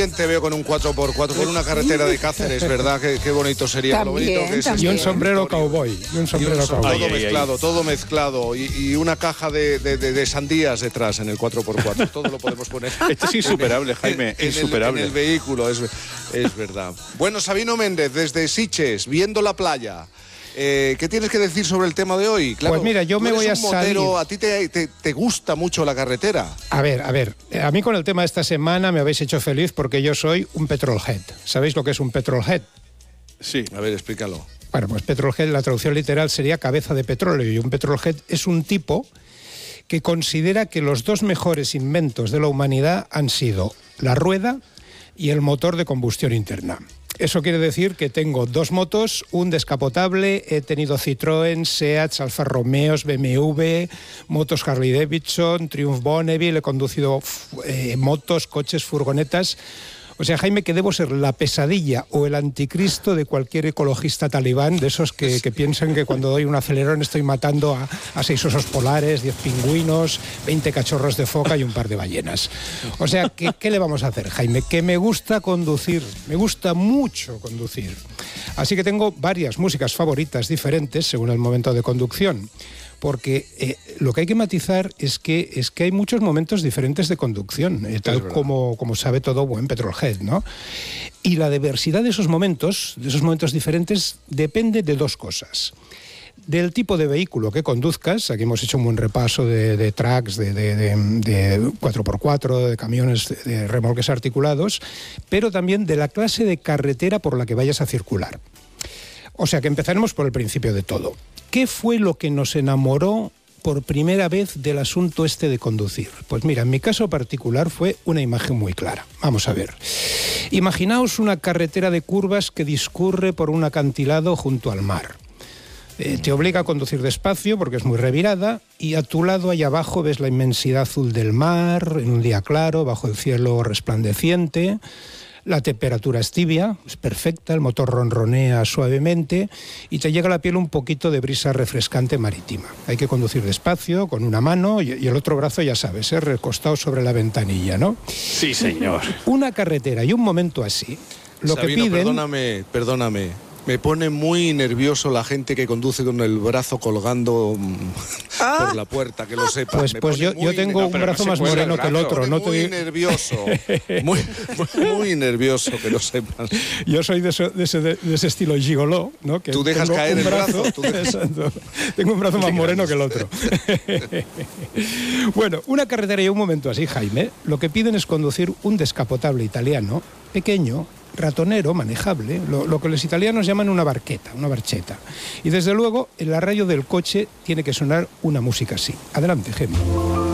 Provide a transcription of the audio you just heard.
bien te veo con un 4x4 por una carretera de Cáceres, ¿verdad? Qué bonito sería, También, lo bonito que es. también. Y un sombrero cowboy. Todo mezclado. Y una caja de sandías detrás en el 4x4. Todo lo podemos poner. Esto es insuperable, Jaime, insuperable. En el vehículo, es verdad. Bueno, Sabino Méndez, desde Sitges, viendo la playa. ¿Qué tienes que decir sobre el tema de hoy? Claro, pues mira, yo me voy a salir. ¿A ti te gusta mucho la carretera? A ver, a mí con el tema de esta semana me habéis hecho feliz porque yo soy un petrolhead. ¿Sabéis lo que es un petrolhead? Sí. A ver, explícalo. Bueno, pues petrolhead, la traducción literal sería cabeza de petróleo, y un petrolhead es un tipo que considera que los dos mejores inventos de la humanidad han sido la rueda y el motor de combustión interna. Eso quiere decir que tengo dos motos, un descapotable, he tenido Citroën, Seat, Alfa Romeos, BMW, motos Harley Davidson, Triumph Bonneville, he conducido motos, coches, furgonetas. O sea, Jaime, que debo ser la pesadilla o el anticristo de cualquier ecologista talibán, de esos que piensan que cuando doy un acelerón estoy matando a 6 osos polares, 10 pingüinos, 20 cachorros de foca y un par de ballenas. O sea, ¿qué le vamos a hacer, Jaime? Que me gusta conducir, me gusta mucho conducir. Así que tengo varias músicas favoritas diferentes según el momento de conducción. Porque lo que hay que matizar es que hay muchos momentos diferentes de conducción, tal como sabe todo buen petrolhead, ¿no? Y la diversidad de esos momentos diferentes, depende de dos cosas. Del tipo de vehículo que conduzcas, aquí hemos hecho un buen repaso de trucks, de 4x4, de camiones, de remolques articulados, pero también de la clase de carretera por la que vayas a circular. O sea que empezaremos por el principio de todo. ¿Qué fue lo que nos enamoró por primera vez del asunto este de conducir? Pues mira, en mi caso particular fue una imagen muy clara. Vamos a ver. Imaginaos una carretera de curvas que discurre por un acantilado junto al mar. Te obliga a conducir despacio porque es muy revirada, y a tu lado, allá abajo, ves la inmensidad azul del mar en un día claro, bajo el cielo resplandeciente. La temperatura es tibia, es perfecta, el motor ronronea suavemente y te llega a la piel un poquito de brisa refrescante marítima. Hay que conducir despacio, con una mano y el otro brazo, ya sabes, recostado sobre la ventanilla, ¿no? Sí, señor. Una carretera y un momento así, lo Sabino, que piden... Perdóname. Me pone muy nervioso la gente que conduce con el brazo colgando por la puerta, que lo sepa. Pues yo tengo un brazo más moreno que el otro. Muy nervioso, muy nervioso, que lo sepas. Yo soy de ese estilo gigoló, ¿no? Que tú dejas caer el brazo. Exacto. Tengo un brazo más moreno que el otro. Bueno, una carretera y un momento así, Jaime, lo que piden es conducir un descapotable italiano, pequeño, ratonero, manejable, lo que los italianos llaman una barchetta. Y desde luego, en la radio del coche tiene que sonar una música así. Adelante, Gemma.